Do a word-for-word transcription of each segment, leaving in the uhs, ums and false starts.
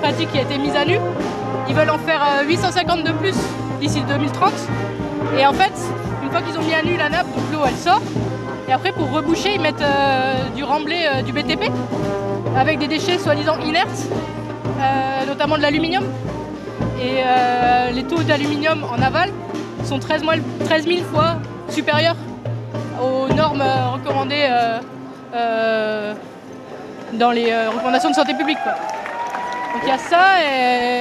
pratique qui a été mise à nu. Ils veulent en faire euh, huit cent cinquante de plus d'ici deux mille trente. Et en fait, une fois qu'ils ont mis à nu la nappe, donc l'eau elle sort. Et après pour reboucher, ils mettent euh, du remblai, euh, du B T P, avec des déchets soi-disant inertes, euh, notamment de l'aluminium. Et euh, les taux d'aluminium en aval sont treize mille fois supérieurs aux normes euh, recommandées euh, euh, dans les euh, recommandations de santé publique, quoi. Donc il y a ça et,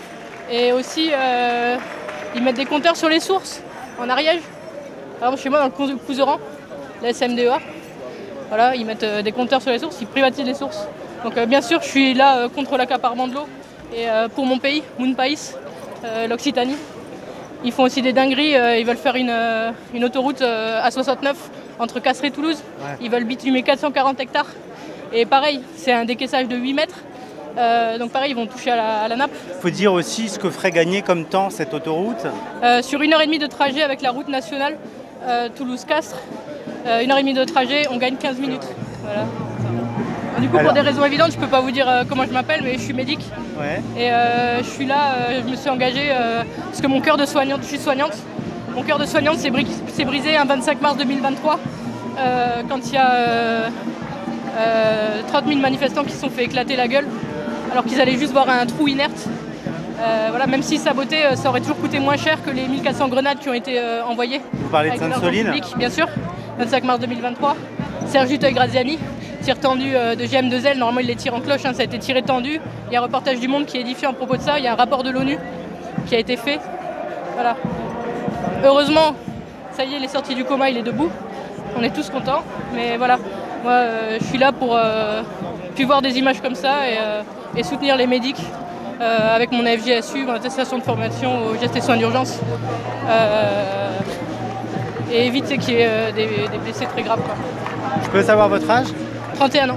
et aussi euh, ils mettent des compteurs sur les sources en Ariège. Par exemple chez moi dans le Couseran, la S M D E A, voilà, ils mettent euh, des compteurs sur les sources, ils privatisent les sources. Donc euh, bien sûr je suis là euh, contre l'accaparement de l'eau et euh, pour mon pays, mon pays, euh, l'Occitanie. Ils font aussi des dingueries, euh, ils veulent faire une, euh, une autoroute euh, A soixante-neuf entre Castres et Toulouse. Ouais. Ils veulent bitumer quatre cent quarante hectares. Et pareil, c'est un décaissage de huit mètres. Euh, donc pareil, ils vont toucher à la, à la nappe. Il faut dire aussi ce que ferait gagner comme temps cette autoroute. Euh, sur une heure et demie de trajet avec la route nationale euh, Toulouse-Castres, euh, une heure et demie de trajet, on gagne quinze minutes. Voilà. Du coup, Alors... pour des raisons évidentes, je ne peux pas vous dire euh, comment je m'appelle, mais je suis médic. Ouais. Et euh, je suis là, euh, je me suis engagée euh, parce que mon cœur de soignante, je suis soignante. Mon cœur de soignante s'est bri- brisé un vingt-cinq mars deux mille vingt-trois euh, quand il y a euh, euh, trente mille manifestants qui se sont fait éclater la gueule alors qu'ils allaient juste voir un trou inerte. Euh, voilà, même si saboter, ça aurait toujours coûté moins cher que les mille quatre cents grenades qui ont été euh, envoyées. Vous parlez de Sainte-Soline ? Bien sûr, vingt-cinq mars deux mille vingt-trois. Serge Duteuil-Graziani, tir tendu euh, de G M deux L, normalement il les tire en cloche, hein, ça a été tiré tendu. Il y a un reportage du Monde qui est édifié à propos de ça, il y a un rapport de l'ONU qui a été fait. Voilà. Heureusement, ça y est, il est sorti du coma, il est debout. On est tous contents, mais voilà, moi euh, je suis là pour euh, puis voir des images comme ça et, euh, et soutenir les médics euh, avec mon A F J S U, mon attestation de formation aux gestes et soins d'urgence. Euh, et éviter qu'il y ait euh, des, des blessés très graves, quoi. Je peux savoir votre âge ? trente et un ans.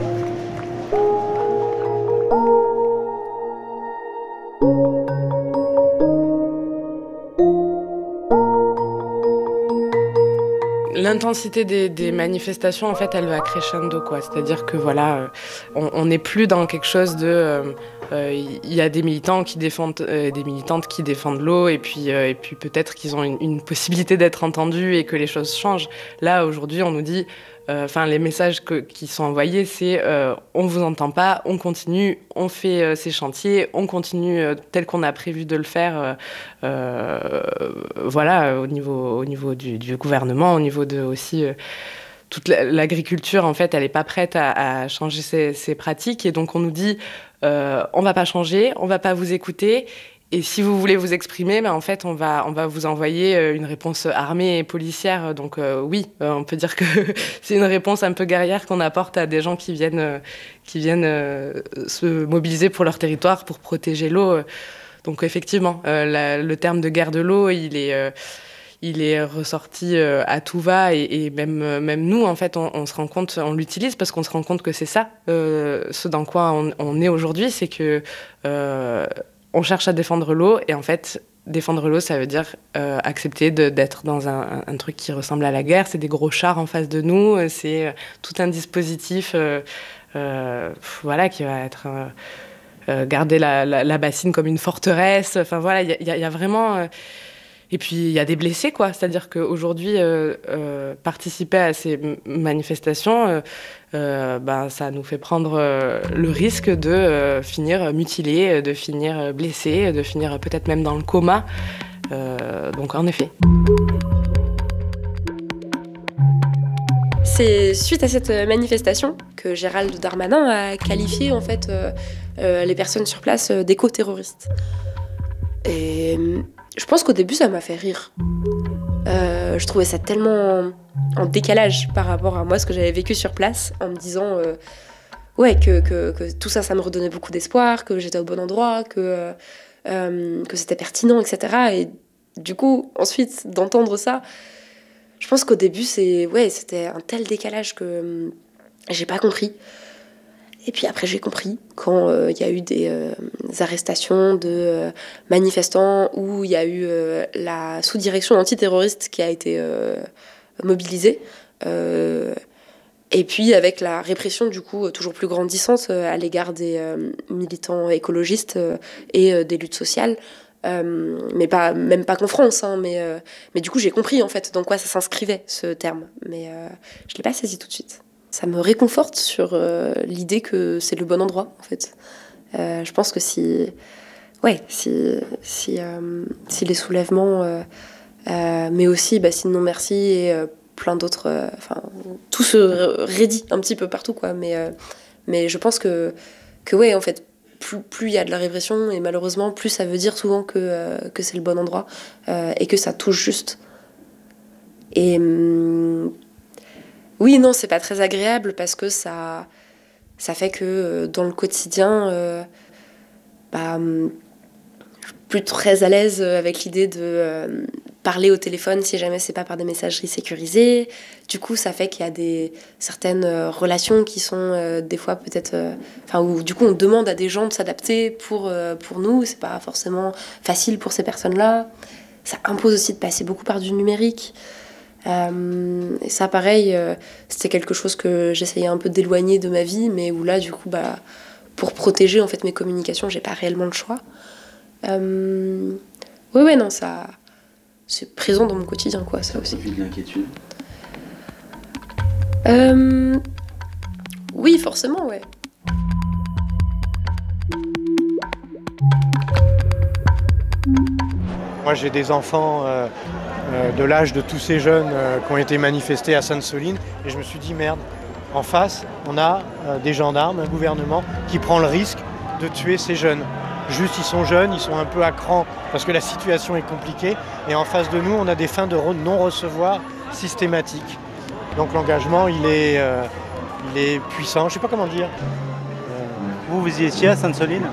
L'intensité des, des manifestations, en fait, elle va crescendo, quoi. C'est-à-dire que voilà, on n'est plus dans quelque chose de, il euh, euh, y a des militants qui défendent, euh, des militantes qui défendent l'eau, et puis, euh, et puis peut-être qu'ils ont une, une possibilité d'être entendus et que les choses changent. Là, aujourd'hui, on nous dit, enfin, euh, les messages que, qui sont envoyés, c'est, euh, on vous entend pas, on continue, on fait euh, ces chantiers, on continue euh, tel qu'on a prévu de le faire. Euh, euh, voilà, au niveau, au niveau du, du gouvernement, au niveau de aussi euh, toute l'agriculture, en fait, elle n'est pas prête à, à changer ses, ses pratiques. Et donc, on nous dit, euh, on ne va pas changer, on ne va pas vous écouter. Et si vous voulez vous exprimer, ben en fait, on va, on va vous envoyer une réponse armée et policière. Donc euh, oui, euh, on peut dire que c'est une réponse un peu guerrière qu'on apporte à des gens qui viennent, euh, qui viennent euh, se mobiliser pour leur territoire, pour protéger l'eau. Donc effectivement, euh, la, le terme de guerre de l'eau, il est... Euh, il est ressorti euh, à tout va et, et même, euh, même nous, en fait, on, on se rend compte, on l'utilise parce qu'on se rend compte que c'est ça, euh, ce dans quoi on, on est aujourd'hui, c'est que euh, on cherche à défendre l'eau et en fait, défendre l'eau, ça veut dire euh, accepter de, d'être dans un, un, un truc qui ressemble à la guerre. C'est des gros chars en face de nous, c'est euh, tout un dispositif euh, euh, voilà, qui va être... Euh, euh, garder la, la, la bassine comme une forteresse. Enfin voilà, il y, y, y a vraiment... Euh, Et puis, il y a des blessés, quoi. C'est-à-dire qu'aujourd'hui, euh, euh, participer à ces manifestations, euh, euh, ben, ça nous fait prendre euh, le risque de euh, finir mutilé, de finir blessé, de finir peut-être même dans le coma. Euh, donc, en effet. C'est suite à cette manifestation que Gérald Darmanin a qualifié, en fait, euh, euh, les personnes sur place d'éco-terroristes. Et... je pense qu'au début, ça m'a fait rire. Euh, je trouvais ça tellement en décalage par rapport à moi, ce que j'avais vécu sur place, en me disant euh, ouais, que, que, que tout ça, ça me redonnait beaucoup d'espoir, que j'étais au bon endroit, que, euh, que c'était pertinent, et cetera. Et du coup, ensuite, d'entendre ça, je pense qu'au début, c'est, ouais, c'était un tel décalage que euh, j'ai pas compris. Et puis après, j'ai compris quand il euh, y a eu des euh, arrestations de euh, manifestants où il y a eu euh, la sous-direction antiterroriste qui a été euh, mobilisée. Euh, Et puis avec la répression du coup toujours plus grandissante euh, à l'égard des euh, militants écologistes euh, et euh, des luttes sociales, euh, mais pas même pas qu'en France, hein, mais euh, mais du coup j'ai compris en fait dans quoi ça s'inscrivait ce terme, mais euh, je l'ai pas saisi tout de suite. Ça me réconforte sur euh, l'idée que c'est le bon endroit en fait. Euh, je pense que si ouais si si euh, si les soulèvements, euh, euh, mais aussi bah, si non merci et euh, plein d'autres, enfin euh, tout se raidit un petit peu partout quoi, mais euh, mais je pense que que ouais en fait plus plus il y a de la répression et malheureusement plus ça veut dire souvent que euh, que c'est le bon endroit euh, et que ça touche juste. Et hum, oui non c'est pas très agréable parce que ça ça fait que euh, dans le quotidien euh, bah hum, je suis plus très à l'aise avec l'idée de euh, parler au téléphone si jamais c'est pas par des messageries sécurisées. Du coup, ça fait qu'il y a des certaines euh, relations qui sont euh, des fois peut-être, enfin euh, où du coup on demande à des gens de s'adapter pour euh, pour nous. C'est pas forcément facile pour ces personnes-là. Ça impose aussi de passer beaucoup par du numérique. Euh, et ça, pareil, euh, c'était quelque chose que j'essayais un peu d'éloigner de ma vie, mais où là, du coup, bah, pour protéger en fait mes communications, j'ai pas réellement le choix. Euh... Ouais, ouais, non, ça. C'est présent dans mon quotidien, quoi, ça aussi. De l'inquiétude. Euh... Oui, forcément, ouais. Moi, j'ai des enfants euh, euh, de l'âge de tous ces jeunes euh, qui ont été manifestés à Sainte-Soline, et je me suis dit, merde, en face, on a euh, des gendarmes, un gouvernement qui prend le risque de tuer ces jeunes. Juste, ils sont jeunes, ils sont un peu à cran parce que la situation est compliquée. Et en face de nous, on a des fins de non-recevoir systématiques. Donc l'engagement, il est, euh, il est puissant. Je ne sais pas comment dire. Vous, vous y étiez à Sainte-Soline ?